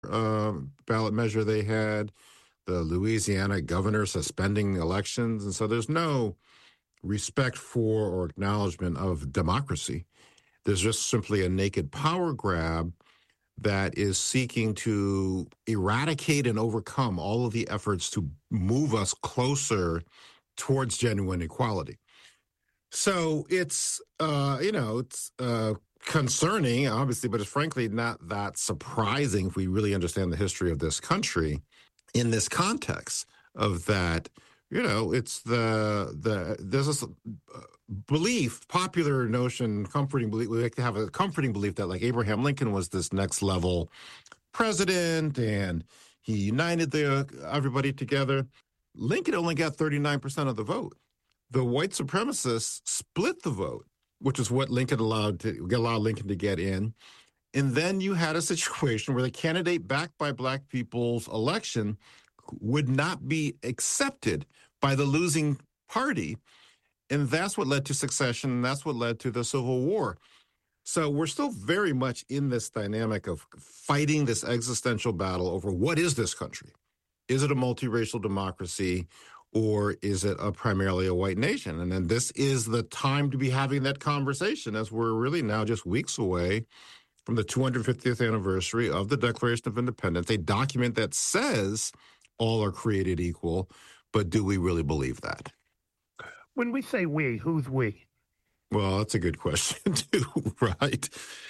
ballot measure they had, the Louisiana governor suspending elections. And so there's no respect for or acknowledgement of democracy. There's just simply a naked power grab that is seeking to eradicate and overcome all of the efforts to move us closer towards genuine equality. So it's concerning, obviously, but it's frankly not that surprising if we really understand the history of this country in this context of that. It's there's this belief, popular notion, comforting belief. We like to have a comforting belief that like Abraham Lincoln was this next level president and he united everybody together. Lincoln only got 39% of the vote. The white supremacists split the vote, which is what Lincoln allowed Lincoln to get in. And then you had a situation where the candidate backed by black people's election would not be accepted by the losing party. And that's what led to secession. And that's what led to the Civil War. So we're still very much in this dynamic of fighting this existential battle over what is this country? Is it a multiracial democracy or is it primarily a white nation? And then this is the time to be having that conversation as we're really now just weeks away from the 250th anniversary of the Declaration of Independence, a document that says all are created equal. But do we really believe that? When we say we, who's we? Well, that's a good question, too, right?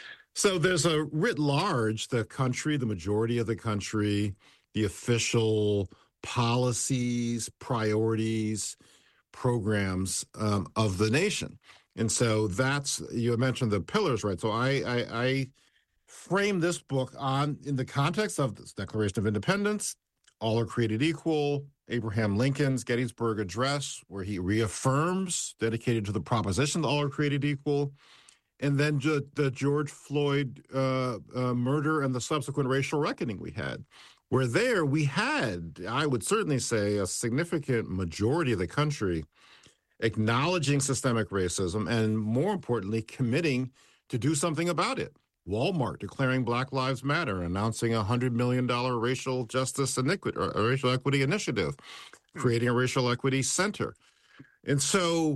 So there's a writ large, the country, the majority of the country, the official policies, priorities, programs of the nation. And so you mentioned the pillars, right? So I frame this book in the context of this Declaration of Independence, all are created equal, Abraham Lincoln's Gettysburg Address, where he reaffirms, dedicated to the proposition that all are created equal, and then the George Floyd murder and the subsequent racial reckoning we had, where there we had, I would certainly say, a significant majority of the country acknowledging systemic racism and, more importantly, committing to do something about it. Walmart declaring Black Lives Matter, announcing a $100 million racial justice racial equity initiative, creating a racial equity center. And so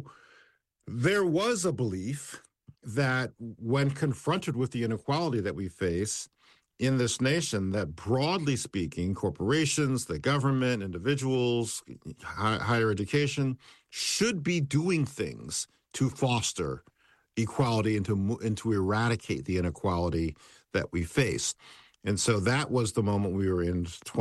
there was a belief that when confronted with the inequality that we face in this nation, that broadly speaking, corporations, the government, individuals, higher education should be doing things to foster equality and to eradicate the inequality that we face. And so that was the moment we were in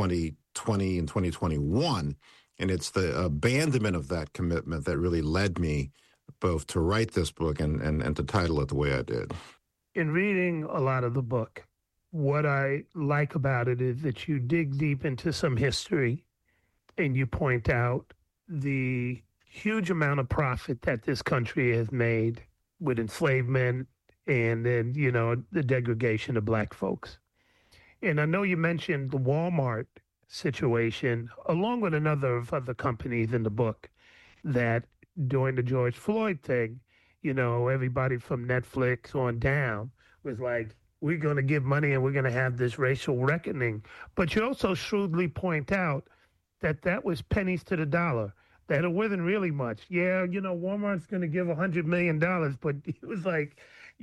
2020 and 2021. And it's the abandonment of that commitment that really led me both to write this book and to title it the way I did. In reading a lot of the book, what I like about it is that you dig deep into some history and you point out the huge amount of profit that this country has made with enslavement and then, the degradation of black folks. And I know you mentioned the Walmart situation, along with a number of other companies in the book, that during the George Floyd thing, everybody from Netflix on down was like, we're going to give money and we're going to have this racial reckoning. But you also shrewdly point out that was pennies to the dollar, that it wasn't really much. Yeah, Walmart's going to give $100 million, but it was like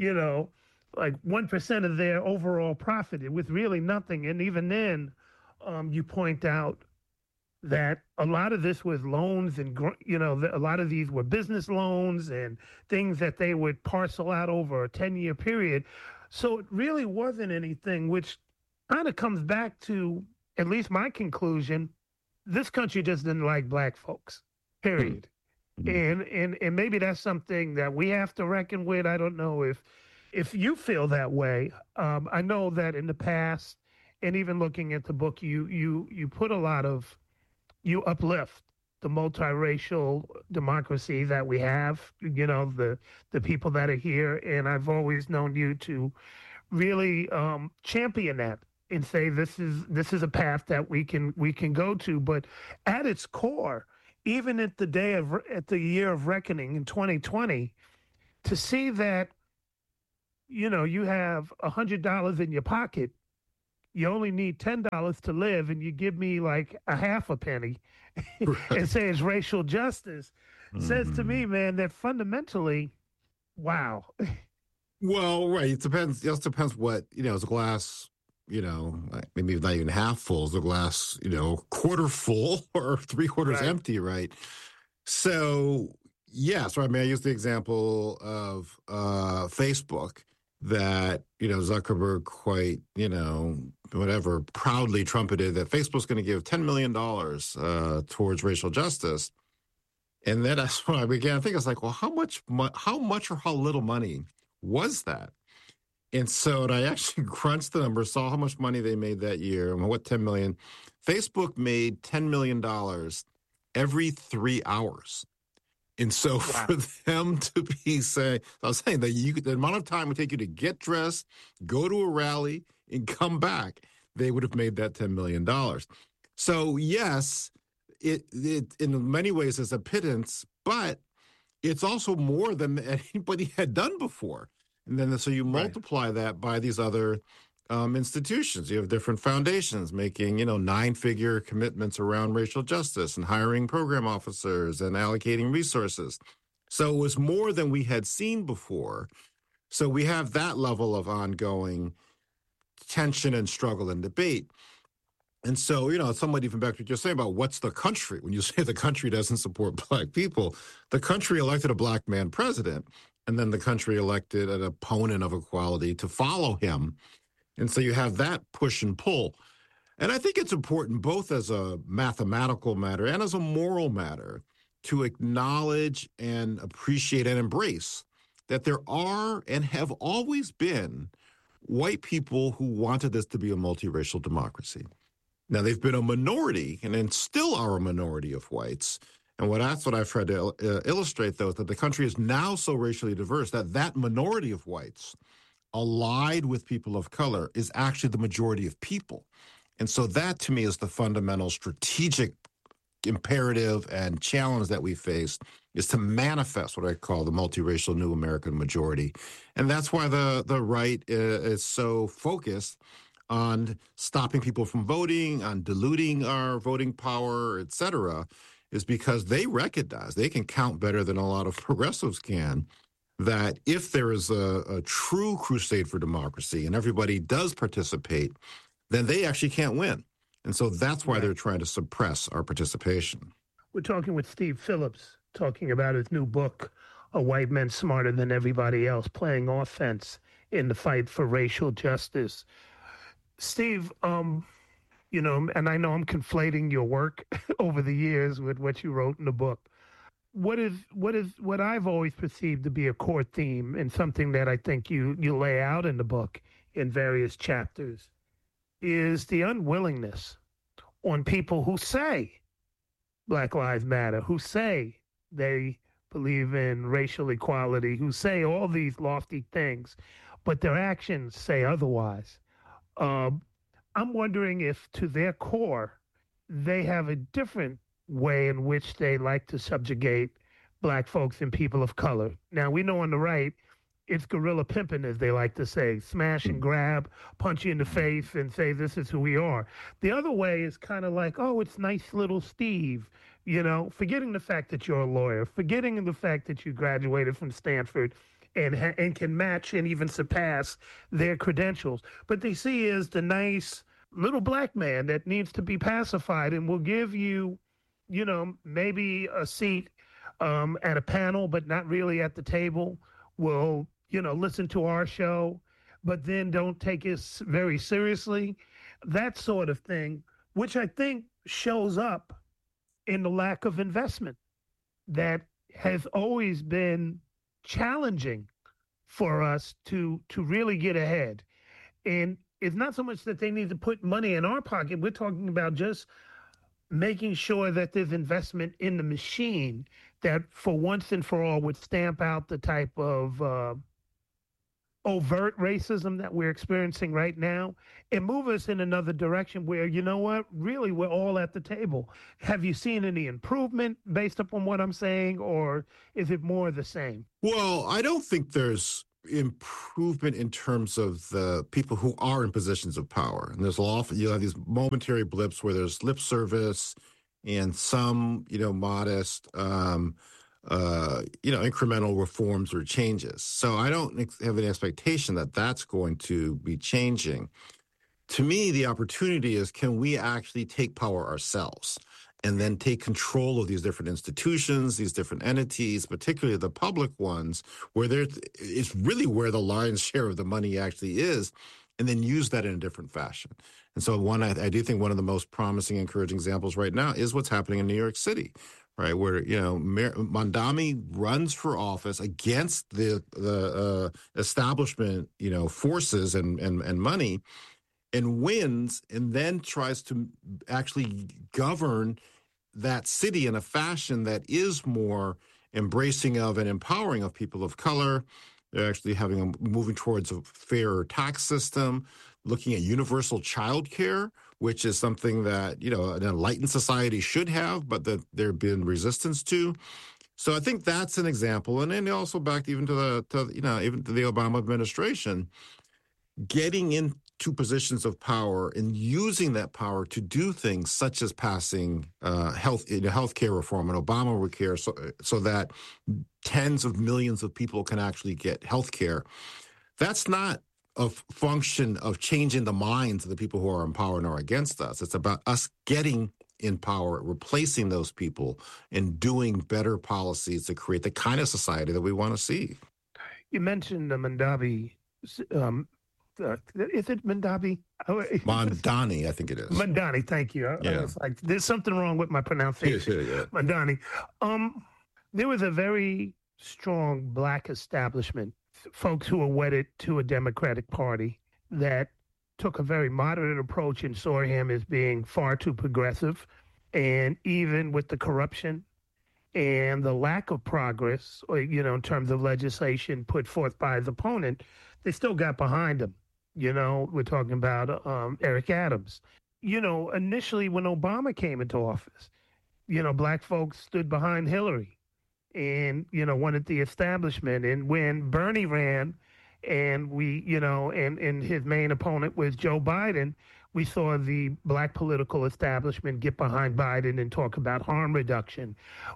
1% of their overall profit. It was really nothing. And even then, you point out that a lot of this was loans and, a lot of these were business loans and things that they would parcel out over a 10-year period. So it really wasn't anything, which kind of comes back to, at least my conclusion, this country just didn't like black folks, period. Mm-hmm. And maybe that's something that we have to reckon with. I don't know if you feel that way. I know that in the past, and even looking at the book, you put a lot of, you uplift the multiracial democracy that we have, the people that are here. And I've always known you to really champion that and say this is a path that we can go to. But at its core, even at the year of reckoning in 2020, to see that you have $100 in your pocket you only need $10 to live, and you give me like a half a penny and Right. say it's racial justice, says to Hmm. me, man, that fundamentally, wow. Well, right. It depends. It also depends what, is the glass, like maybe not even half full. Is the glass, quarter full or three quarters Right. empty, right? So, yes, right. I mean, I use the example of Facebook that, Zuckerberg quite, whatever, proudly trumpeted that Facebook's going to give $10 million towards racial justice. And then that's when I began. I think I was like, well, how much or how little money was that? And so I actually crunched the numbers, saw how much money they made that year, and what 10 million. Facebook made $10 million every 3 hours. And so Wow. for them to be saying, I was saying that the amount of time it would take you to get dressed, go to a rally, and come back, they would have made that $10 million. So yes, it in many ways is a pittance, but it's also more than anybody had done before. And then so you Right. multiply that by these other institutions. You have different foundations making, 9-figure commitments around racial justice and hiring program officers and allocating resources. So it was more than we had seen before. So we have that level of ongoing tension and struggle and debate. And so, somewhat even back to what you're saying about what's the country. When you say the country doesn't support black people, the country elected a black man president, and then the country elected an opponent of equality to follow him. And so you have that push and pull. And I think it's important both as a mathematical matter and as a moral matter to acknowledge and appreciate and embrace that there are and have always been white people who wanted this to be a multiracial democracy. Now, they've been a minority and then still are a minority of whites. And that's what I've tried to illustrate, though, is that the country is now so racially diverse that that minority of whites allied with people of color is actually the majority of people. And so that, to me, is the fundamental strategic imperative and challenge that we face is to manifest what I call the multiracial new American majority. And that's why the right is so focused on stopping people from voting, on diluting our voting power, et cetera, is because they recognize they can count better than a lot of progressives can. That if there is a true crusade for democracy and everybody does participate, then they actually can't win. And so that's why Right. they're trying to suppress our participation. We're talking with Steve Phillips, talking about his new book, A White Man Smarter Than Everybody Else, playing offense in the fight for racial justice. Steve, and I know I'm conflating your work over the years with what you wrote in the book. What I've always perceived to be a core theme and something that I think you lay out in the book in various chapters is the unwillingness on people who say Black Lives Matter, who say they believe in racial equality, who say all these lofty things, but their actions say otherwise. Um, I'm wondering if, to their core, they have a different way in which they like to subjugate Black folks and people of color. Now, we know on the right, it's guerrilla pimping, as they like to say, smash and grab, punch you in the face, and say, this is who we are. The other way is kind of like, oh, it's nice little Steve, forgetting the fact that you're a lawyer, forgetting the fact that you graduated from Stanford and can match and even surpass their credentials. But they see as the nice little black man that needs to be pacified and will give you, maybe a seat at a panel, but not really at the table, will, listen to our show, but then don't take us very seriously. That sort of thing, which I think shows up in the lack of investment that has always been challenging for us to really get ahead. And it's not so much that they need to put money in our pocket. We're talking about just making sure that there's investment in the machine that, for once and for all, would stamp out the type of overt racism that we're experiencing right now and move us in another direction where, you know what, really, we're all at the table. Have you seen any improvement based upon what I'm saying, or is it more of the same? Well, I don't think there's improvement in terms of the people who are in positions of power. And there's often, you have these momentary blips where there's lip service and some, modest, incremental reforms or changes. So I don't have an expectation that that's going to be changing. To me, the opportunity is, can we actually take power ourselves and then take control of these different institutions, these different entities, particularly the public ones, where it's really where the lion's share of the money actually is, and then use that in a different fashion. And so I do think one of the most promising, encouraging examples right now is what's happening in New York City, right? Where, Mamdani runs for office against the establishment, forces and money, and wins, and then tries to actually govern that city in a fashion that is more embracing of and empowering of people of color. They're actually moving towards a fairer tax system, looking at universal child care, which is something that, an enlightened society should have, but that there's been resistance to. So I think that's an example. And then also back even to the Obama administration, getting into positions of power and using that power to do things such as passing healthcare reform and Obamacare, so that tens of millions of people can actually get health care. That's not a function of changing the minds of the people who are in power and are against us. It's about us getting in power, replacing those people, and doing better policies to create the kind of society that we want to see. You mentioned the Mandabi. Is it Mandabi? Mamdani, I think it is. Mamdani, thank you. I was like, there's something wrong with my pronunciation. Yeah. Mamdani. There was a very strong Black establishment, folks who were wedded to a Democratic Party, that took a very moderate approach and saw him as being far too progressive. And even with the corruption and the lack of progress, in terms of legislation put forth by his opponent, they still got behind him. We're talking about Eric Adams. Initially when Obama came into office, Black folks stood behind Hillary and, wanted the establishment. And when Bernie ran and and his main opponent was Joe Biden, we saw the Black political establishment get behind Biden and talk about harm reduction.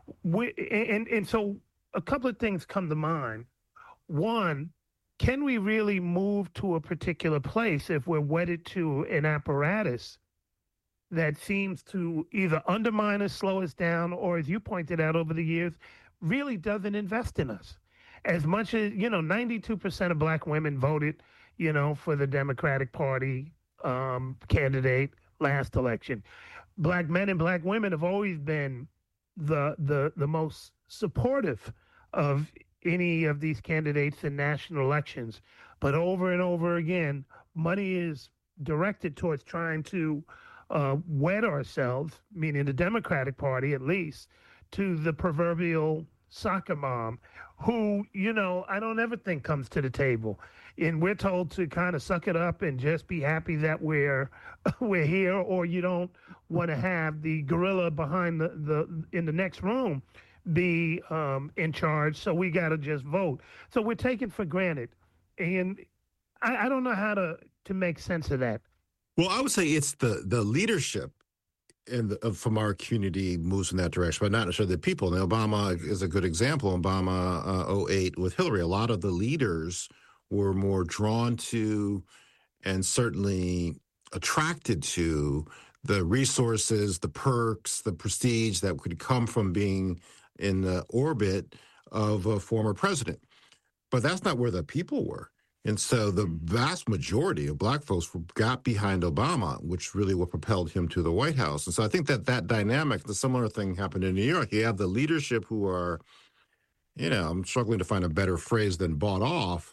And so a couple of things come to mind. One, can we really move to a particular place if we're wedded to an apparatus that seems to either undermine us, slow us down, or, as you pointed out over the years, really doesn't invest in us? As much as, 92% of Black women voted, for the Democratic Party candidate last election. Black men and Black women have always been the most supportive of any of these candidates in national elections. But over and over again, money is directed towards trying to wed ourselves, meaning the Democratic Party at least, to the proverbial soccer mom who, I don't ever think comes to the table. And we're told to kind of suck it up and just be happy that we're here, or you don't want to have the gorilla behind in the next room be in charge, so we got to just vote. So we're taken for granted. And I don't know how to make sense of that. Well, I would say it's the leadership from our community moves in that direction, but not necessarily the people. And Obama is a good example. Obama 08 with Hillary, a lot of the leaders were more drawn to and certainly attracted to the resources, the perks, the prestige that could come from being in the orbit of a former president. But that's not where the people were. And so the vast majority of Black folks got behind Obama, which really what propelled him to the White House. And so I think that dynamic, the similar thing happened in New York. You have the leadership who are, I'm struggling to find a better phrase than bought off,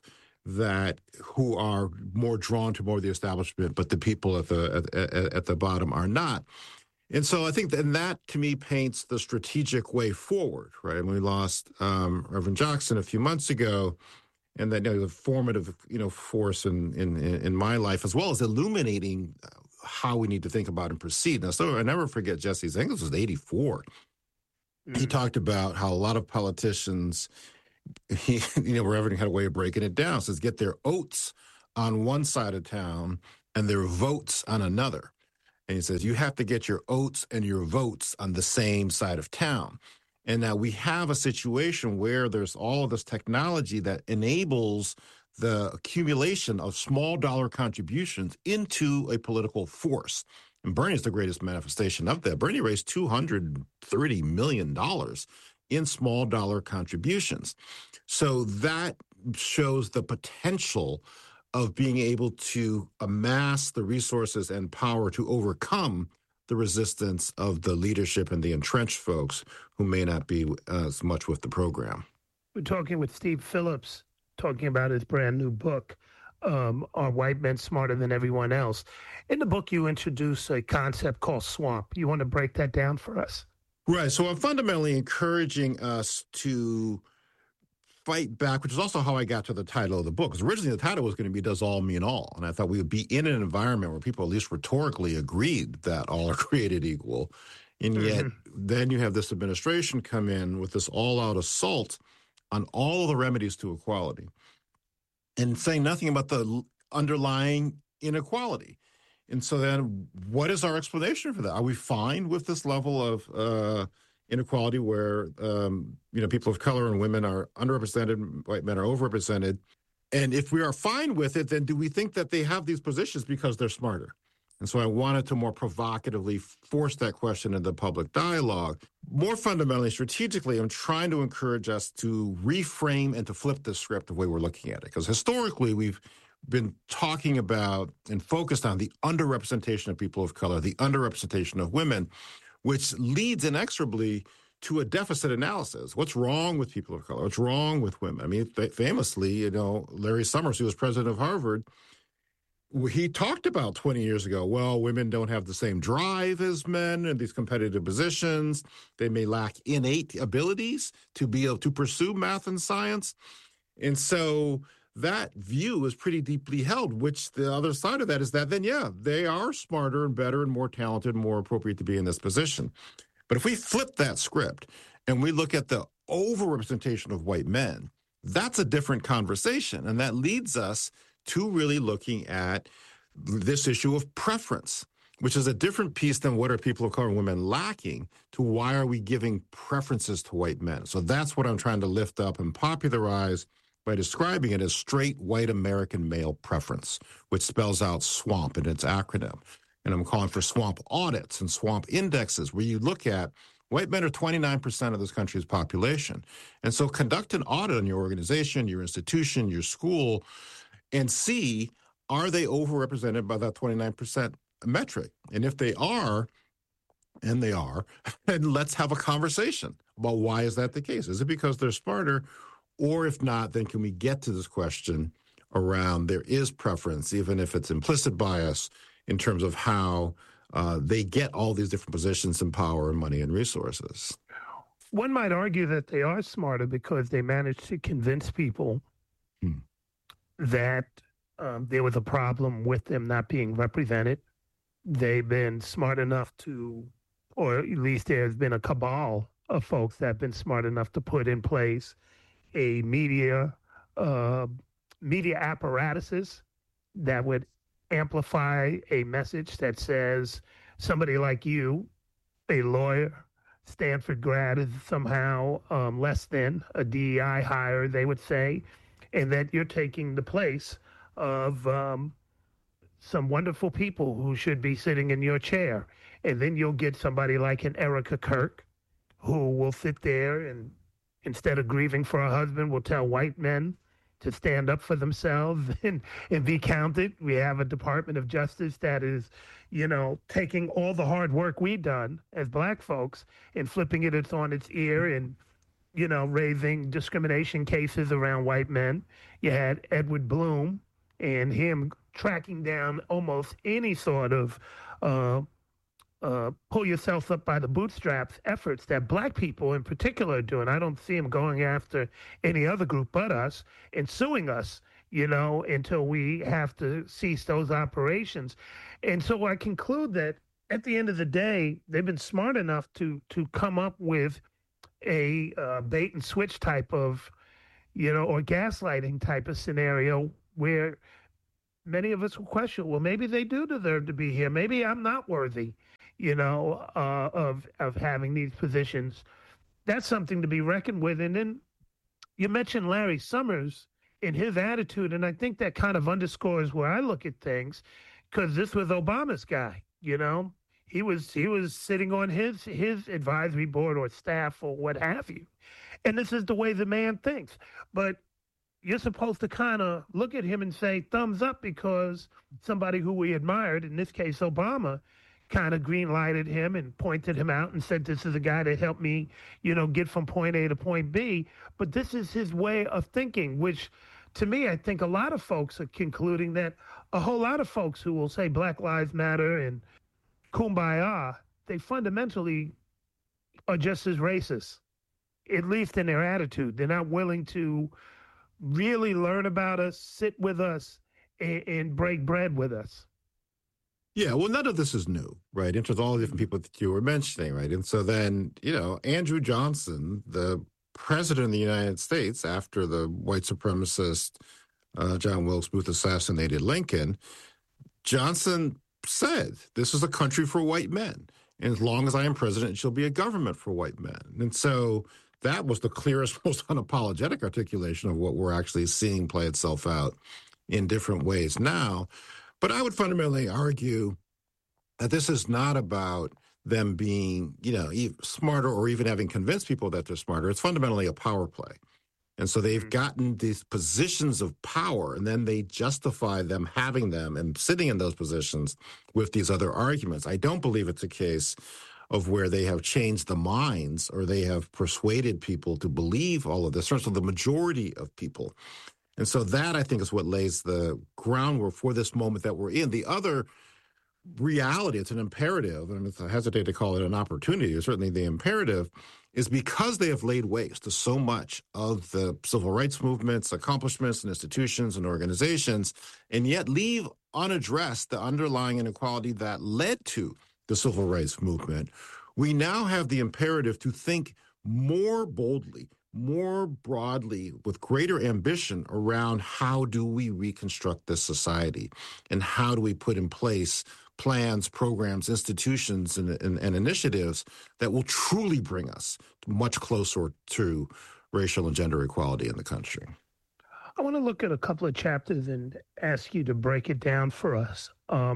who are more drawn to more of the establishment, but the people at the bottom are not. And so I think that to me paints the strategic way forward, right? And we lost Reverend Jackson a few months ago, and that the formative force in my life, as well as illuminating how we need to think about and proceed. Now, so I never forget Jesse's. I think this was 84. Mm-hmm. He talked about how a lot of politicians Reverend had a way of breaking it down. It says get their oats on one side of town and their votes on another. And he says, you have to get your oats and your votes on the same side of town. And now we have a situation where there's all of this technology that enables the accumulation of small dollar contributions into a political force. And Bernie is the greatest manifestation of that. Bernie raised $230 million in small dollar contributions. So that shows the potential of being able to amass the resources and power to overcome the resistance of the leadership and the entrenched folks who may not be as much with the program. We're talking with Steve Phillips, talking about his brand new book, Are White Men Smarter Than Everyone Else? In the book, you introduce a concept called swamp. You want to break that down for us? Right. So I'm fundamentally encouraging us to fight back, which is also how I got to the title of the book. Because originally the title was going to be Does All Mean All? And I thought we would be in an environment where people at least rhetorically agreed that all are created equal. And yet then you have this administration come in with this all-out assault on all of the remedies to equality and saying nothing about the underlying inequality. And so then what is our explanation for that? Are we fine with this level of inequality where, people of color and women are underrepresented, white men are overrepresented? And if we are fine with it, then do we think that they have these positions because they're smarter? And so I wanted to more provocatively force that question into public dialogue. More fundamentally, strategically, I'm trying to encourage us to reframe and to flip the script the way we're looking at it. Because historically, we've been talking about and focused on the underrepresentation of people of color, the underrepresentation of women, which leads inexorably to a deficit analysis. What's wrong with people of color? What's wrong with women? I mean, famously, Larry Summers, who was president of Harvard, he talked about 20 years ago, well, women don't have the same drive as men in these competitive positions. They may lack innate abilities to be able to pursue math and science. And so that view is pretty deeply held, which the other side of that is that then, yeah, they are smarter and better and more talented, more appropriate to be in this position. But if we flip that script and we look at the overrepresentation of white men, that's a different conversation. And that leads us to really looking at this issue of preference, which is a different piece than what are people of color and women lacking to why are we giving preferences to white men. So that's what I'm trying to lift up and popularize by describing it as straight white American male preference, which spells out SWAMP in its acronym. And I'm calling for SWAMP audits and SWAMP indexes, where you look at white men are 29% of this country's population. And so conduct an audit on your organization, your institution, your school, and see, are they overrepresented by that 29% metric? And if they are, and they are, then let's have a conversation about why is that the case? Is it because they're smarter? Or if not, then can we get to this question around there is preference, even if it's implicit bias in terms of how they get all these different positions and power and money and resources? One might argue that they are smarter because they managed to convince people that there was a problem with them not being represented. They've been smart enough to, or at least there's been a cabal of folks that have been smart enough to put in place a media apparatuses that would amplify a message that says somebody like you, a lawyer, Stanford grad, is somehow less than a DEI hire, they would say, and that you're taking the place of some wonderful people who should be sitting in your chair. And then you'll get somebody like an Erica Kirk who will sit there and instead of grieving for her husband, will tell white men to stand up for themselves and be counted. We have a Department of Justice that is, taking all the hard work we've done as black folks and flipping it on its ear and, raising discrimination cases around white men. You had Edward Bloom and him tracking down almost any sort of pull yourself up by the bootstraps efforts that black people in particular are doing. I don't see him going after any other group but us and suing us, until we have to cease those operations. And so I conclude that at the end of the day, they've been smart enough to come up with a bait and switch type of or gaslighting type of scenario where many of us will question, well, maybe they do deserve to be here. Maybe I'm not worthy, of having these positions. That's something to be reckoned with. And then you mentioned Larry Summers in his attitude, and I think that kind of underscores where I look at things, because this was Obama's guy. He was sitting on his advisory board or staff or what have you, and this is the way the man thinks. But you're supposed to kind of look at him and say thumbs up, because somebody who we admired, in this case Obama, kind of green lighted him and pointed him out and said, this is a guy that helped me, get from point A to point B. But this is his way of thinking, which to me, I think a lot of folks are concluding that a whole lot of folks who will say Black Lives Matter and Kumbaya, they fundamentally are just as racist, at least in their attitude. They're not willing to really learn about us, sit with us, and break bread with us. Yeah, well, none of this is new, right? Into all the different people that you were mentioning, right? And so then, Andrew Johnson, the president of the United States, after the white supremacist John Wilkes Booth assassinated Lincoln, Johnson said, this is a country for white men. And as long as I am president, it shall be a government for white men. And so that was the clearest, most unapologetic articulation of what we're actually seeing play itself out in different ways now. But I would fundamentally argue that this is not about them being, smarter or even having convinced people that they're smarter. It's fundamentally a power play. And so they've gotten these positions of power, and then they justify them having them and sitting in those positions with these other arguments. I don't believe it's a case of where they have changed the minds or they have persuaded people to believe all of this, certainly the majority of people. And so that, I think, is what lays the groundwork for this moment that we're in. The other reality, it's an imperative, and I hesitate to call it an opportunity, certainly the imperative, is because they have laid waste to so much of the civil rights movement's accomplishments and institutions and organizations, and yet leave unaddressed the underlying inequality that led to the civil rights movement. We now have the imperative to think more boldly, more broadly, with greater ambition around how do we reconstruct this society and how do we put in place plans, programs, institutions, and initiatives that will truly bring us much closer to racial and gender equality in the country. I want to look at a couple of chapters and ask you to break it down for us.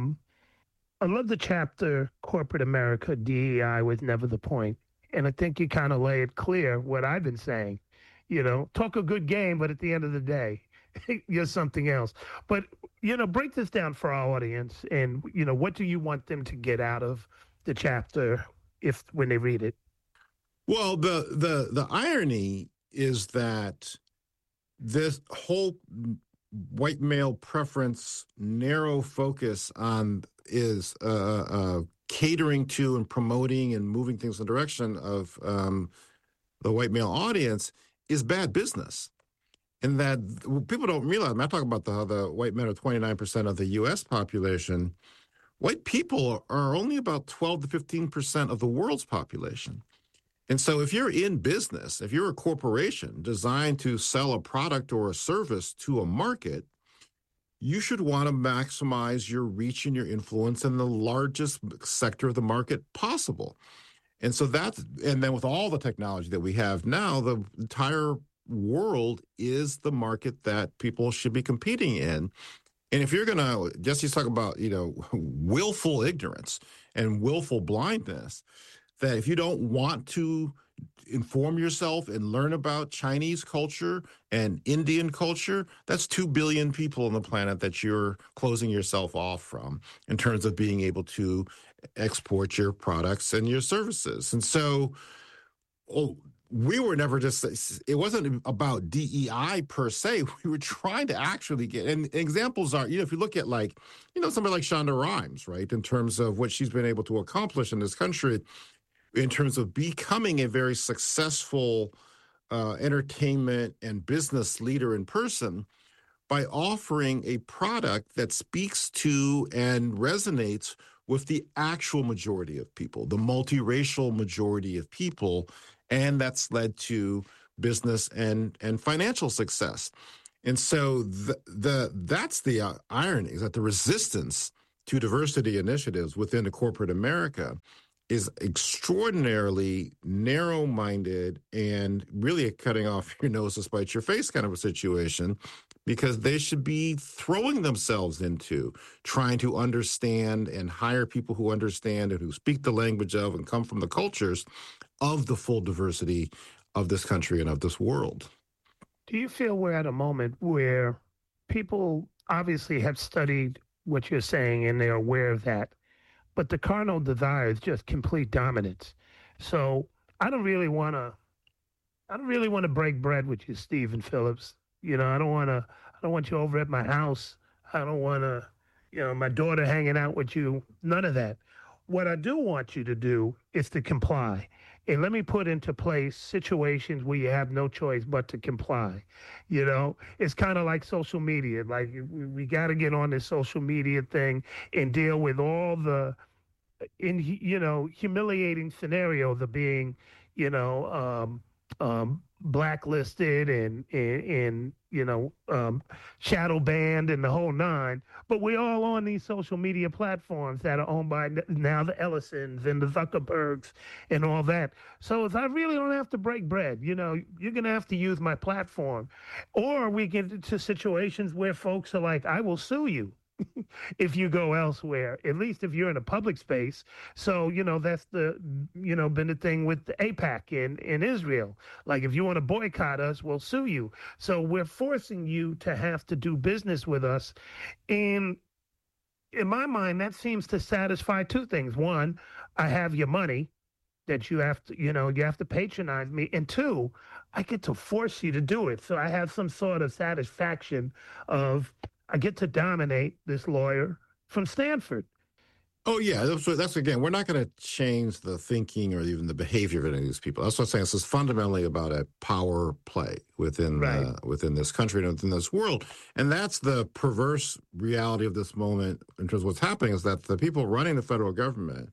I love the chapter, Corporate America, DEI was never the point. And I think you kind of lay it clear what I've been saying. Talk a good game, but at the end of the day, you're something else. But, break this down for our audience. And, what do you want them to get out of the chapter when they read it? Well, the irony is that this whole white male preference, narrow focus on is catering to and promoting and moving things in the direction of the white male audience is bad business. And that people don't realize, I talk about the white men are 29% of the U.S. population. White people are only about 12 to 15% of the world's population. And so if you're in business, if you're a corporation designed to sell a product or a service to a market, you should want to maximize your reach and your influence in the largest sector of the market possible. And so and then with all the technology that we have now, the entire world is the market that people should be competing in. And if you're going to, Jesse's talking about, willful ignorance and willful blindness, that if you don't want to inform yourself and learn about Chinese culture and Indian culture, that's 2 billion people on the planet that you're closing yourself off from in terms of being able to export your products and your services. And so we were never it wasn't about DEI per se. We were trying to actually and examples are, if you look at somebody like Shonda Rhimes, right, in terms of what she's been able to accomplish in this country, in terms of becoming a very successful entertainment and business leader in person by offering a product that speaks to and resonates with the actual majority of people, the multiracial majority of people. And that's led to business and financial success. And so that's the irony, is that the resistance to diversity initiatives within the corporate America is extraordinarily narrow-minded and really a cutting off your nose to spite your face kind of a situation, because they should be throwing themselves into trying to understand and hire people who understand and who speak the language of and come from the cultures of the full diversity of this country and of this world. Do you feel we're at a moment where people obviously have studied what you're saying and they're aware of that, but the carnal desire is just complete dominance? So I don't really want to break bread with you, Stephen Phillips. I don't want you over at my house. I don't want to, my daughter hanging out with you. None of that. What I do want you to do is to comply. And let me put into place situations where you have no choice but to comply. It's kind of like social media. Like we got to get on this social media thing and deal with all the, humiliating scenarios of being, blacklisted and shadow banned and the whole nine. But we're all on these social media platforms that are owned by now the Ellisons and the Zuckerbergs and all that. So if I really don't have to break bread, you're going to have to use my platform. Or we get into situations where folks are like, I will sue you if you go elsewhere, at least if you're in a public space. So, that's been the thing with the AIPAC in Israel. Like, if you want to boycott us, we'll sue you. So we're forcing you to have to do business with us. And in my mind, that seems to satisfy two things. One, I have your money that you have to patronize me. And two, I get to force you to do it. So I have some sort of satisfaction of, I get to dominate this lawyer from Stanford. Oh, yeah. That's again, we're not going to change the thinking or even the behavior of any of these people. That's what I'm saying. This is fundamentally about a power play within within this country and within this world. And that's the perverse reality of this moment in terms of what's happening, is that the people running the federal government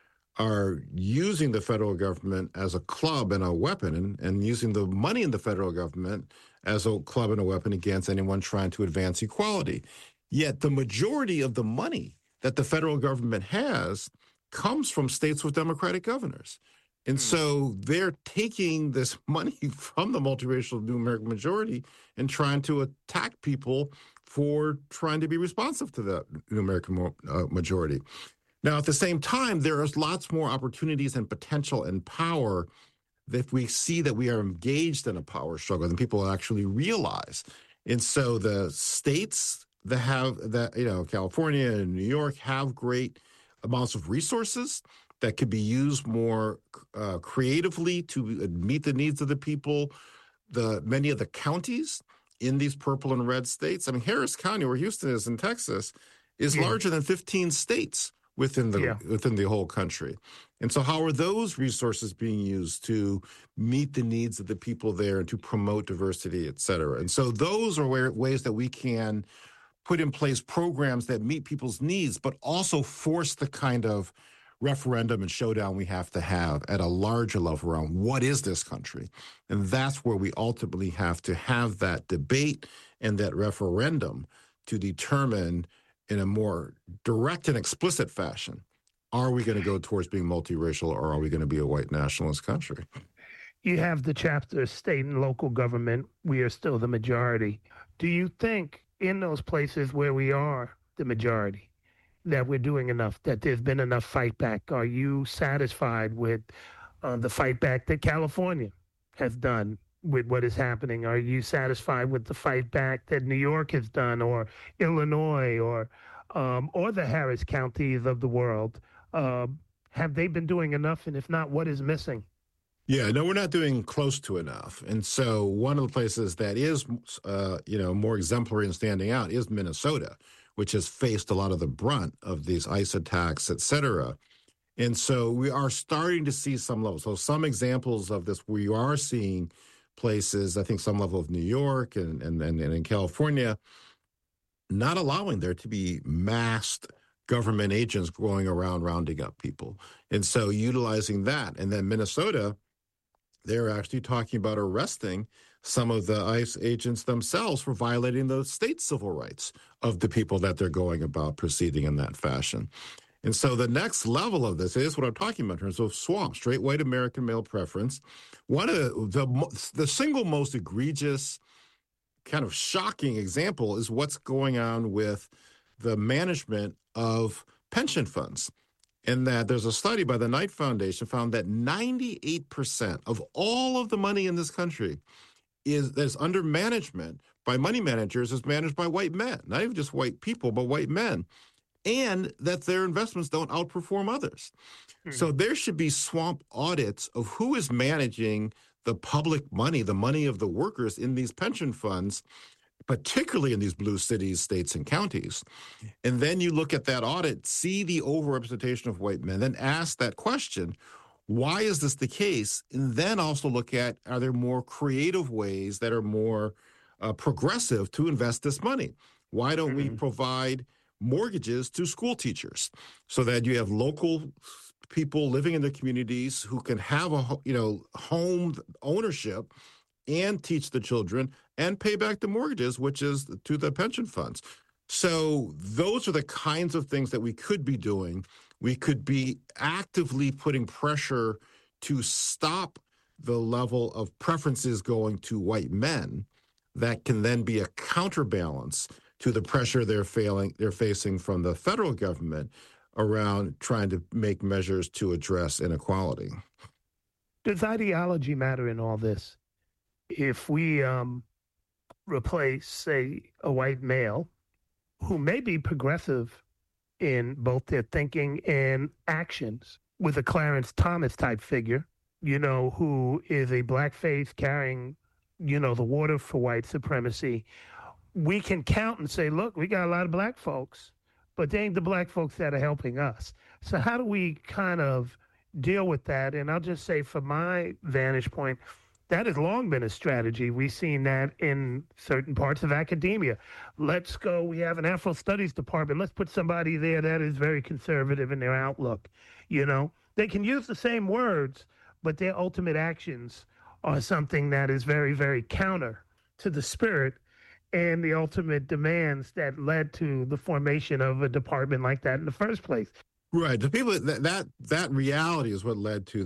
are using the federal government as a club and a weapon, and using the money in the federal government as a club and a weapon against anyone trying to advance equality. Yet the majority of the money that the federal government has comes from states with Democratic governors. And so they're taking this money from the multiracial new American majority and trying to attack people for trying to be responsive to the new American majority. Now, at the same time, there is lots more opportunities and potential and power if we see that we are engaged in a power struggle than people actually realize. And so the states that have that, California and New York have great amounts of resources that could be used more creatively to meet the needs of the people. Many of the counties in these purple and red states, Harris County, where Houston is in Texas, is larger than 15 states within the whole country. And so how are those resources being used to meet the needs of the people there and to promote diversity, et cetera? And so those are ways that we can put in place programs that meet people's needs, but also force the kind of referendum and showdown we have to have at a larger level around what is this country? And that's where we ultimately have to have that debate and that referendum to determine in a more direct and explicit fashion, are we going to go towards being multiracial, or are we going to be a white nationalist country? You have the chapter state and local government. We are still the majority. Do you think in those places where we are the majority that we're doing enough, that there's been enough fight back? Are you satisfied with the fight back that California has done with what is happening? Are you satisfied with the fight back that New York has done, or Illinois, or the Harris counties of the world? Have they been doing enough? And if not, what is missing? Yeah, no, we're not doing close to enough. And so one of the places that is, more exemplary and standing out is Minnesota, which has faced a lot of the brunt of these ICE attacks, et cetera. And so we are starting to see some level. So some examples of this, we are seeing places, I think some level of New York and in California, not allowing there to be masked government agents going around rounding up people. And so utilizing that. And then Minnesota They're actually talking about arresting some of the ICE agents themselves for violating the state civil rights of the people that they're going about proceeding in that fashion. And so the next level of this is what I'm talking about in terms of SWAM, straight white American male preference. One of the single most egregious, kind of shocking example is what's going on with the management of pension funds. In that there's a study by the Knight Foundation found that 98% of all of the money in this country that's under management by money managers is managed by white men, not even just white people, but white men, and that their investments don't outperform others. So there should be swamp audits of who is managing the public money, the money of the workers in these pension funds, particularly in these blue cities, states, and counties. And then you look at that audit, see the overrepresentation of white men, then ask that question, why is this the case? And then also look at, are there more creative ways that are more progressive to invest this money? Why don't we provide mortgages to school teachers so that you have local people living in the communities who can have a home ownership and teach the children and pay back the mortgages, which is to the pension funds. So those are the kinds of things that we could be doing. We could be actively putting pressure to stop the level of preferences going to white men that can then be a counterbalance to the pressure they're facing from the federal government around trying to make measures to address inequality. Does ideology matter in all this? If we replace, say, a white male who may be progressive in both their thinking and actions with a Clarence Thomas type figure, who is a blackface carrying, the water for white supremacy, we can count and say, look, we got a lot of black folks, but they ain't the black folks that are helping us. So how do we kind of deal with that? And I'll just say from my vantage point, that has long been a strategy. We've seen that in certain parts of academia. Let's go, we have an Afro Studies department. Let's put somebody there that is very conservative in their outlook. They can use the same words, but their ultimate actions are something that is very, very counter to the spirit and the ultimate demands that led to the formation of a department like that in the first place. Right. The people that reality is what led to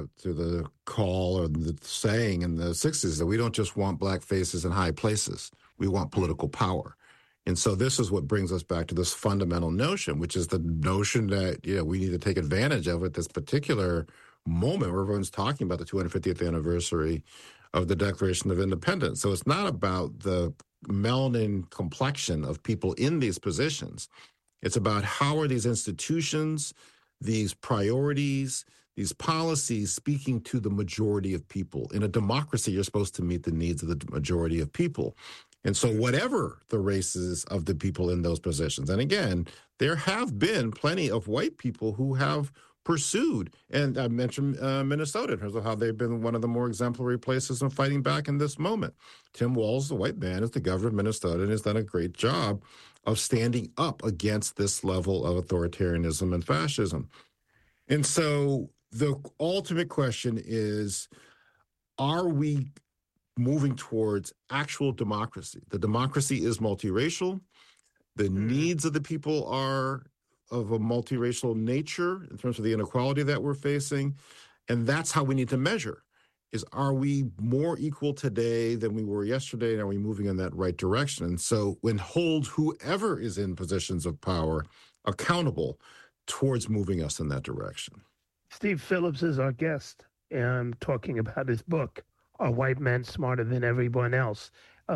the call or the saying in the 60s that we don't just want black faces in high places. We want political power. And so this is what brings us back to this fundamental notion, which is the notion that we need to take advantage of at this particular moment where everyone's talking about the 250th anniversary of the Declaration of Independence. So it's not about the melanin complexion of people in these positions. It's about how are these institutions, these priorities, these policies speaking to the majority of people. In a democracy, you're supposed to meet the needs of the majority of people. And so whatever the races of the people in those positions, and again, there have been plenty of white people who have pursued, and I mentioned Minnesota in terms of how they've been one of the more exemplary places in fighting back in this moment. Tim Walz, the white man, is the governor of Minnesota and has done a great job of standing up against this level of authoritarianism and fascism. And so the ultimate question is, are we moving towards actual democracy? The democracy is multiracial. The needs of the people are of a multiracial nature in terms of the inequality that we're facing. And that's how we need to measure is, are we more equal today than we were yesterday? And are we moving in that right direction? And so when hold whoever is in positions of power accountable towards moving us in that direction. Steve Phillips is our guest and talking about his book, Are White Men Smarter Than Everyone Else?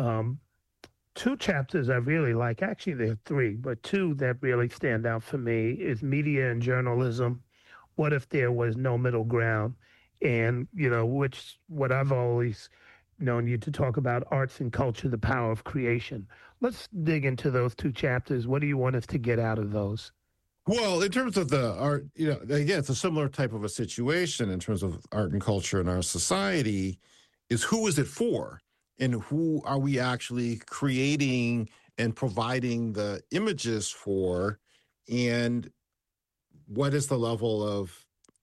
Two chapters I really like, actually there are three, but two that really stand out for me is media and journalism. What if there was no middle ground? And, what I've always known you to talk about, arts and culture, the power of creation. Let's dig into those two chapters. What do you want us to get out of those? Well, in terms of the art, again, it's a similar type of a situation in terms of art and culture in our society, is who is it for? And who are we actually creating and providing the images for? And what is the level of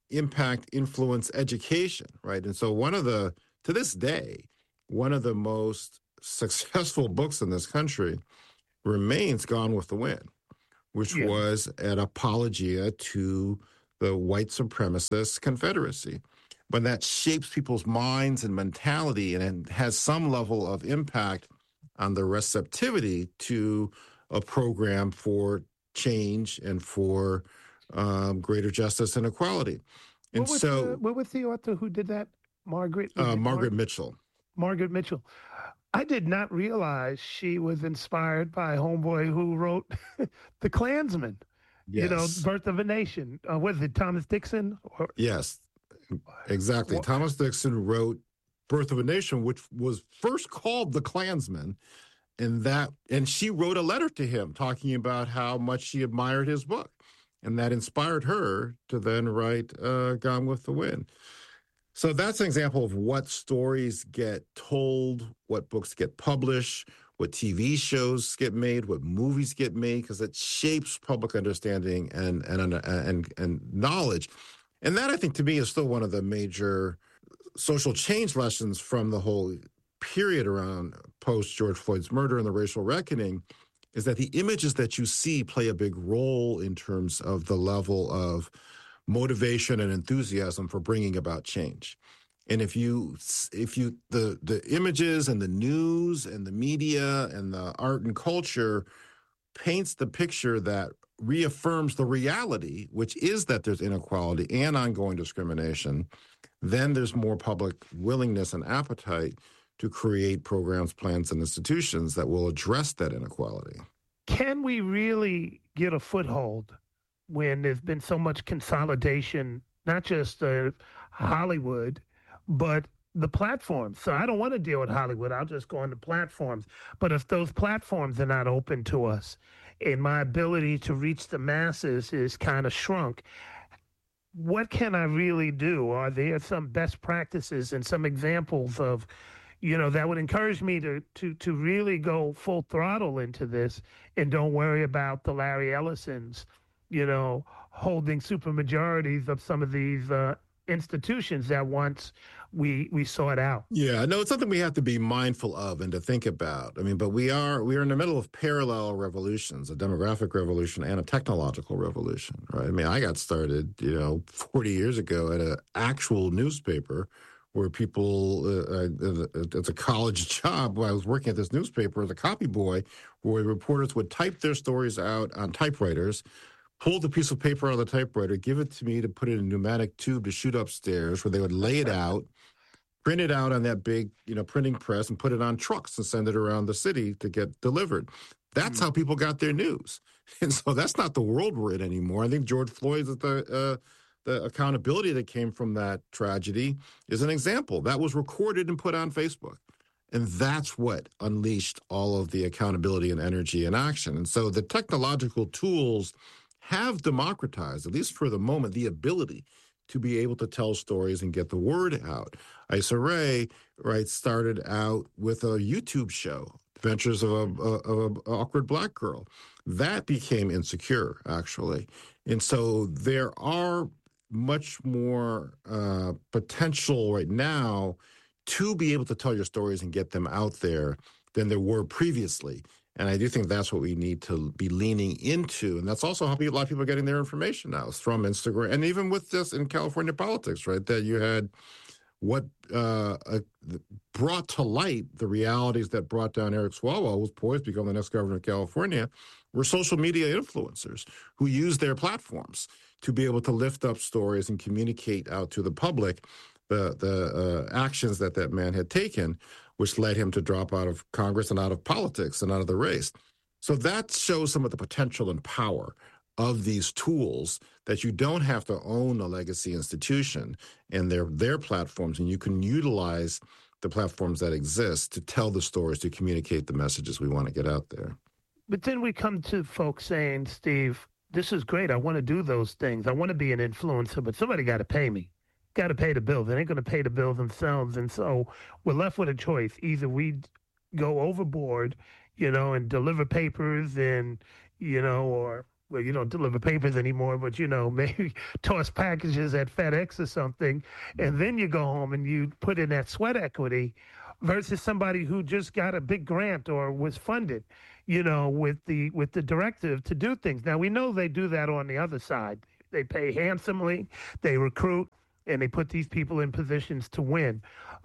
impact, influence, education, right? And so to this day, one of the most successful books in this country remains Gone with the Wind, which Yeah. was an apologia to the white supremacist Confederacy. But that shapes people's minds and mentality and has some level of impact on the receptivity to a program for change and for greater justice and equality. And What was the author who did that? Margaret? Margaret Mitchell. Margaret Mitchell. I did not realize she was inspired by a homeboy who wrote The Klansman. Yes. Birth of a Nation. Was it Thomas Dixon? Yes, exactly. What? Thomas Dixon wrote Birth of a Nation, which was first called The Klansman. And she wrote a letter to him talking about how much she admired his book. And that inspired her to then write Gone with the Wind. So that's an example of what stories get told, what books get published, what TV shows get made, what movies get made, because it shapes public understanding and knowledge. And that, I think, to me, is still one of the major social change lessons from the whole period around post George Floyd's murder and the racial reckoning, is that the images that you see play a big role in terms of the level of motivation and enthusiasm for bringing about change. And if the images and the news and the media and the art and culture paints the picture that reaffirms the reality, which is that there's inequality and ongoing discrimination, then there's more public willingness and appetite to create programs, plans, and institutions that will address that inequality. Can we really get a foothold when there's been so much consolidation, not just Hollywood, but the platforms? So I don't want to deal with Hollywood. I'll just go on the platforms. But if those platforms are not open to us and my ability to reach the masses is kind of shrunk, what can I really do? Are there some best practices and some examples of, that would encourage me to really go full throttle into this and don't worry about the Larry Ellisons, holding supermajorities of some of these institutions that once we sought out? Yeah, no, it's something we have to be mindful of and to think about. I mean, but we are in the middle of parallel revolutions, a demographic revolution and a technological revolution, right? I mean, I got started, 40 years ago at an actual newspaper where people, it's a college job. While I was working at this newspaper as a copy boy, where reporters would type their stories out on typewriters, pull the piece of paper out of the typewriter, give it to me to put it in a pneumatic tube to shoot upstairs, where they would lay it out, print it out on that big, printing press and put it on trucks and send it around the city to get delivered. That's how people got their news. And so that's not the world we're in anymore. I think George Floyd's the accountability that came from that tragedy is an example. That was recorded and put on Facebook. And that's what unleashed all of the accountability and energy and action. And so the technological tools have democratized, at least for the moment, the ability to be able to tell stories and get the word out. Issa Rae, right, started out with a YouTube show, Adventures of a Awkward Black Girl. That became Insecure, actually. And so there are much more potential right now to be able to tell your stories and get them out there than there were previously. And I do think that's what we need to be leaning into. And that's also how a lot of people are getting their information now from Instagram. And even with this in California politics, right, that you had what brought to light the realities that brought down Eric Swalwell, who was poised to become the next governor of California, were social media influencers who used their platforms to be able to lift up stories and communicate out to the public the actions that man had taken, which led him to drop out of Congress and out of politics and out of the race. So that shows some of the potential and power of these tools, that you don't have to own a legacy institution and their platforms, and you can utilize the platforms that exist to tell the stories, to communicate the messages we want to get out there. But then we come to folks saying, Steve, this is great. I want to do those things. I want to be an influencer, but somebody got to pay me. Got to pay the bill. They ain't going to pay the bill themselves. And so we're left with a choice. Either we go overboard, and deliver papers and, or well, you don't deliver papers anymore, but maybe toss packages at FedEx or something, and then you go home and you put in that sweat equity versus somebody who just got a big grant or was funded, with the directive to do things. Now we know they do that on the other side. They pay handsomely, they recruit, and they put these people in positions to win.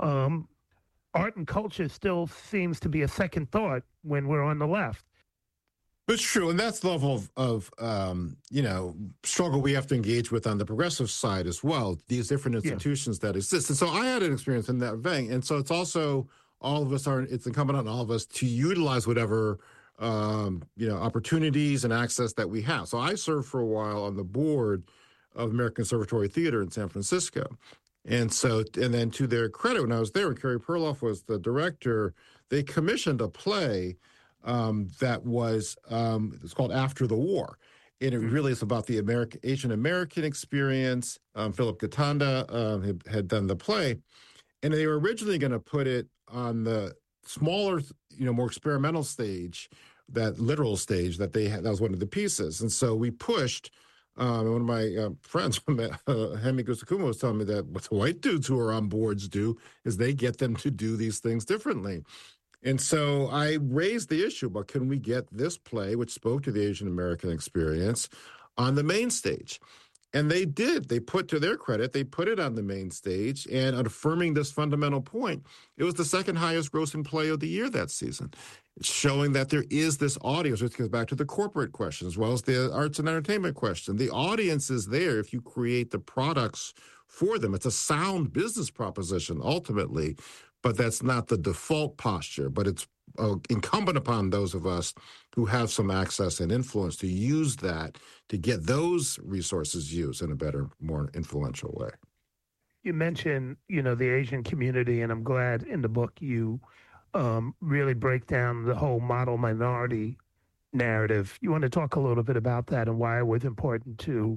Art and culture still seems to be a second thought when we're on the left. It's true, and that's the level of struggle we have to engage with on the progressive side as well. These different institutions that exist, and so I had an experience in that vein, and so it's also it's incumbent on all of us to utilize whatever opportunities and access that we have. So I served for a while on the board of American Conservatory Theater in San Francisco, and then to their credit, when I was there, when Carey Perloff was the director, they commissioned a play. That was it's called After the War, and it really is about the Asian American experience. Philip Gitanda had done the play, and they were originally going to put it on the smaller, more experimental stage, that literal stage that they had. That was one of the pieces, and so we pushed. One of my friends, Hemi Gusakuma, was telling me that what the white dudes who are on boards do is they get them to do these things differently. And so I raised the issue about, can we get this play, which spoke to the Asian American experience, on the main stage? And they did. They put, to their credit, they put it on the main stage, and affirming this fundamental point, it was the second highest grossing play of the year that season. It's showing that there is this audience, which goes back to the corporate question as well as the arts and entertainment question. The audience is there if you create the products for them. It's a sound business proposition, ultimately. But that's not the default posture, but it's incumbent upon those of us who have some access and influence to use that to get those resources used in a better, more influential way. You mentioned, the Asian community, and I'm glad in the book you really break down the whole model minority narrative. You want to talk a little bit about that and why it was important to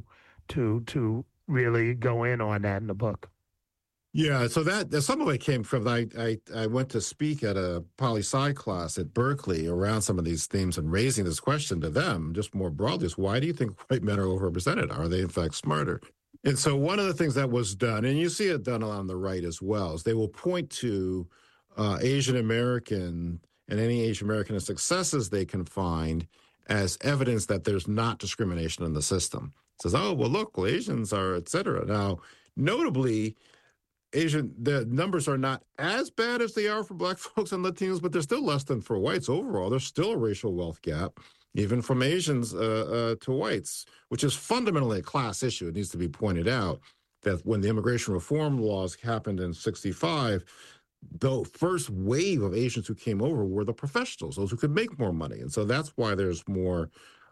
really go in on that in the book? Yeah, so that some of it came from, I went to speak at a poli-sci class at Berkeley around some of these themes and raising this question to them, just more broadly, is why do you think white men are overrepresented? Are they, in fact, smarter? And so one of the things that was done, and you see it done on the right as well, is they will point to Asian American and any Asian American successes they can find as evidence that there's not discrimination in the system. It says, oh, well, look, Asians are, et cetera. Now, notably, the numbers are not as bad as they are for Black folks and Latinos, but they're still less than for whites overall. There's still a racial wealth gap, even from Asians to whites, which is fundamentally a class issue. It needs to be pointed out that when the immigration reform laws happened in 1965, the first wave of Asians who came over were the professionals, those who could make more money. And so that's why there's more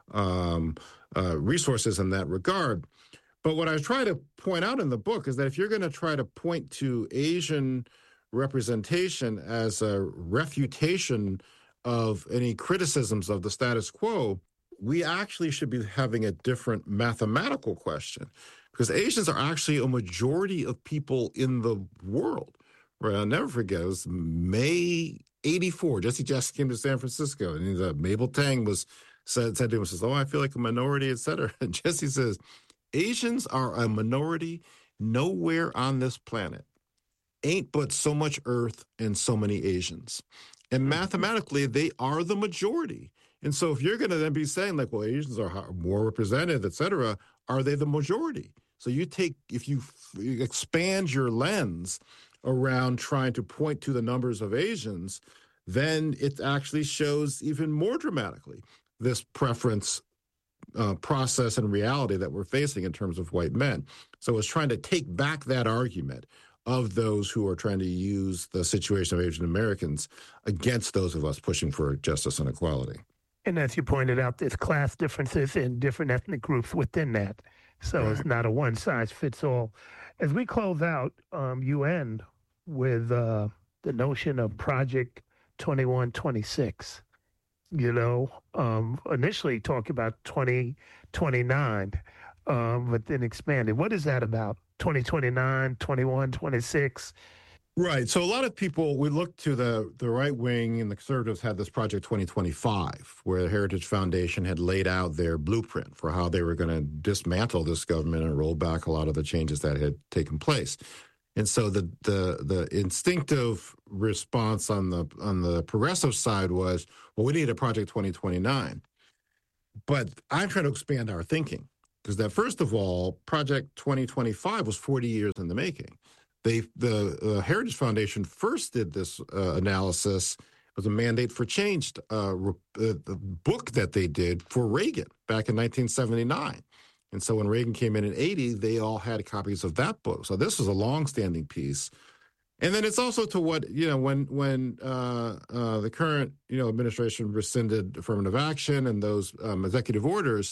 resources in that regard. But what I try to point out in the book is that if you're going to try to point to Asian representation as a refutation of any criticisms of the status quo, we actually should be having a different mathematical question, because Asians are actually a majority of people in the world. Right? I'll never forget, it was May 1984. Jesse Jackson came to San Francisco, and Mabel Tang said to him, oh, I feel like a minority, et cetera. And Jesse says, Asians are a minority nowhere on this planet. Ain't but so much Earth and so many Asians. And mathematically, they are the majority. And so if you're going to then be saying, like, well, Asians are more represented, et cetera, are they the majority? So if you expand your lens around trying to point to the numbers of Asians, then it actually shows even more dramatically this preference process and reality that we're facing in terms of white men. So it's trying to take back that argument of those who are trying to use the situation of Asian Americans against those of us pushing for justice and equality. And as you pointed out, there's class differences in different ethnic groups within that. So right. It's not a one-size-fits-all. As we close out, you end with the notion of Project 2126. Initially talk about 2029, but then expanded. What is that about? 2029, 21, 26? Right. So a lot of people, we look to the right wing, and the conservatives had this Project 2025, where the Heritage Foundation had laid out their blueprint for how they were going to dismantle this government and roll back a lot of the changes that had taken place. And so the instinctive response on the progressive side was, well, we need a Project 2029. But I'm trying to expand our thinking, because that, first of all, Project 2025 was 40 years in the making. The Heritage Foundation first did this analysis. It was a Mandate for Change book that they did for Reagan back in 1979. And so when Reagan came in 80, they all had copies of that book. So this was a long-standing piece. And then it's also to what, when the current, administration rescinded affirmative action and those executive orders,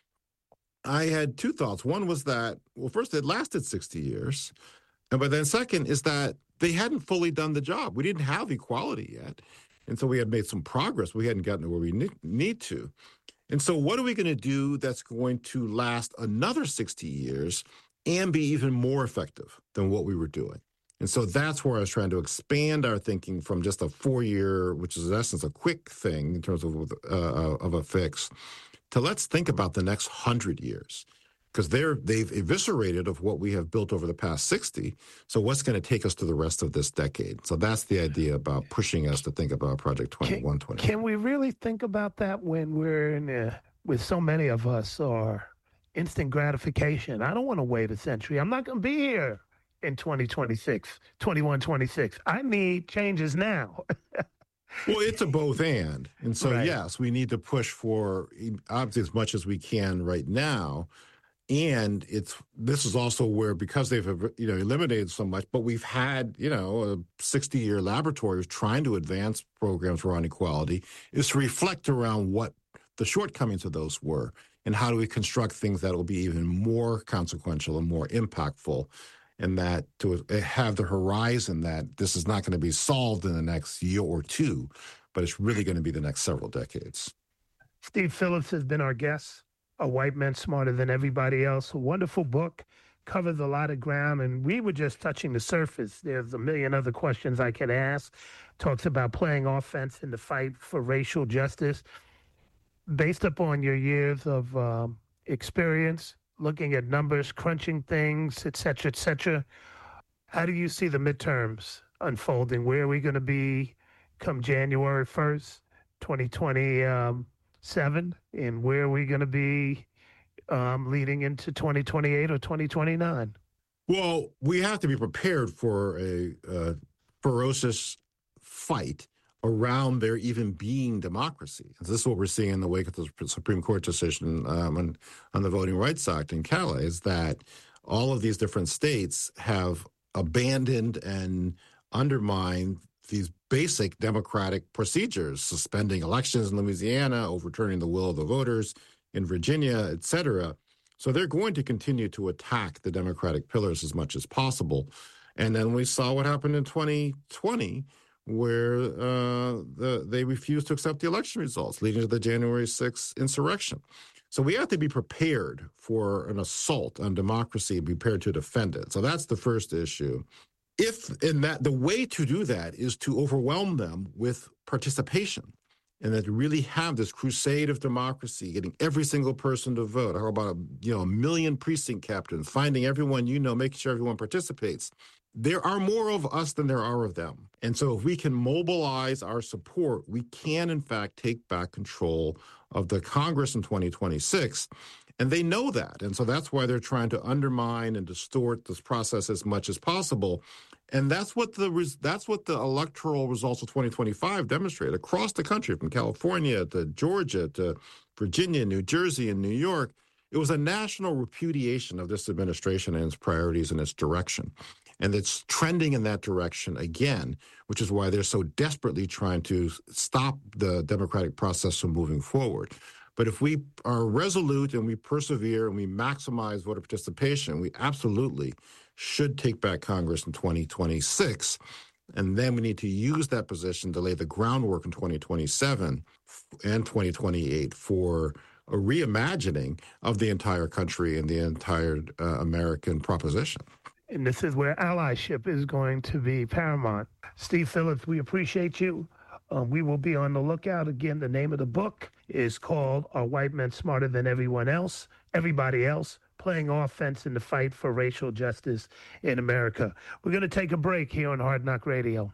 I had two thoughts. One was that, well, first, it lasted 60 years. But then second is that they hadn't fully done the job. We didn't have equality yet. And so we had made some progress. We hadn't gotten to where we need to. And so what are we going to do that's going to last another 60 years and be even more effective than what we were doing? And so that's where I was trying to expand our thinking from just a 4-year, which is in essence a quick thing in terms of a fix, to let's think about the next 100 years. Because they've eviscerated of what we have built over the past 60. So what's going to take us to the rest of this decade? So that's the idea about pushing us to think about Project 2120. Can we really think about that when we're with so many of us are instant gratification? I don't want to wait a century. I'm not going to be here in 2026, 2126. I need changes now. Well, it's a both and. And so, Right. Yes, we need to push for obviously as much as we can right now. And this is also where, because they've eliminated so much, but we've had a 60-year laboratory trying to advance programs around equality, is to reflect around what the shortcomings of those were and how do we construct things that will be even more consequential and more impactful, and that to have the horizon that this is not going to be solved in the next year or two, but it's really going to be the next several decades. Steve Phillips has been our guest. A White Man Smarter Than Everybody Else. A wonderful book, covers a lot of ground, and we were just touching the surface. There's a million other questions I could ask. Talks about playing offense in the fight for racial justice. Based upon your years of experience, looking at numbers, crunching things, et cetera, how do you see the midterms unfolding? Where are we going to be come January 1st, 2020? 7, and where are we going to be leading into 2028 or 2029? Well, we have to be prepared for a ferocious fight around there even being democracy. This is what we're seeing in the wake of the Supreme Court decision on the Voting Rights Act in Cali, is that all of these different states have abandoned and undermined these basic democratic procedures, suspending elections in Louisiana, overturning the will of the voters in Virginia, et cetera. So they're going to continue to attack the democratic pillars as much as possible. And then we saw what happened in 2020, where they refused to accept the election results, leading to the January 6th insurrection. So we have to be prepared for an assault on democracy and prepared to defend it. So that's the first issue. The way to do that is to overwhelm them with participation, and that really have this crusade of democracy, getting every single person to vote. How about a million precinct captains, finding everyone making sure everyone participates. There are more of us than there are of them. And so if we can mobilize our support, we can, in fact, take back control of the Congress in 2026. And they know that. And so that's why they're trying to undermine and distort this process as much as possible. And that's what the electoral results of 2025 demonstrate across the country, from California to Georgia to Virginia, New Jersey, and New York. It was a national repudiation of this administration and its priorities and its direction. And it's trending in that direction again, which is why they're so desperately trying to stop the democratic process from moving forward. But if we are resolute and we persevere and we maximize voter participation, we absolutely should take back Congress in 2026. And then we need to use that position to lay the groundwork in 2027 and 2028 for a reimagining of the entire country and the entire American proposition. And this is where allyship is going to be paramount. Steve Phillips, we appreciate you. We will be on the lookout. Again, the name of the book is called Are White Men Smarter Than Everybody Else? Playing offense in the fight for racial justice in America. We're going to take a break here on Hard Knock Radio.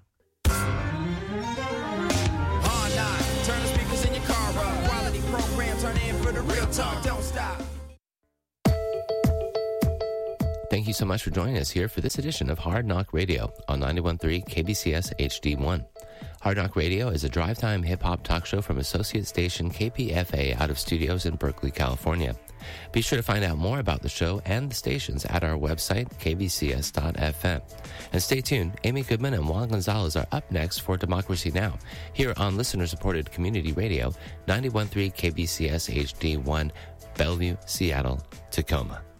Hard Knock, turn the speakers in your car up. Quality program, turn in for the real talk, don't stop. Thank you so much for joining us here for this edition of Hard Knock Radio on 91.3 KBCS HD1. Hard Knock Radio is a drive-time hip-hop talk show from associate station KPFA out of studios in Berkeley, California. Be sure to find out more about the show and the stations at our website, kbcs.fm. And stay tuned. Amy Goodman and Juan Gonzalez are up next for Democracy Now! Here on listener-supported community radio, 91.3 KBCS HD1, Bellevue, Seattle, Tacoma.